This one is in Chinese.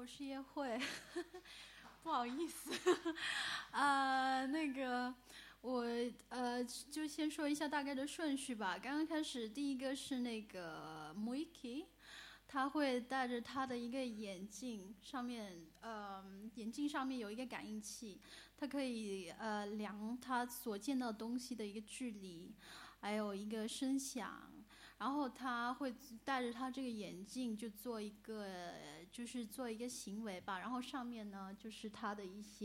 我是叶慧，不好意思，我就先说一下大概的顺序吧。刚刚开始，第一个是那个 Muiki， 他会戴着他的一个眼镜，眼镜上面有一个感应器，它可以量他所见到东西的一个距离，还有一个声响。然后他会戴着他这个眼镜，就做一个行为吧。然后上面呢，就是他的一些